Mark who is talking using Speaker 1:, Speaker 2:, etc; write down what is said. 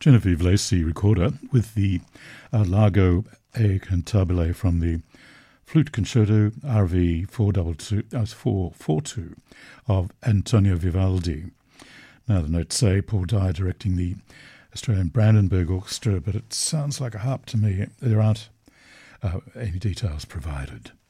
Speaker 1: Genevieve Lacey recorder with the Largo e Cantabile from the Flute Concerto RV 442 of Antonio Vivaldi. Now the notes say Paul Dyer directing the Australian Brandenburg Orchestra, but it sounds like a harp to me. There aren't any details provided.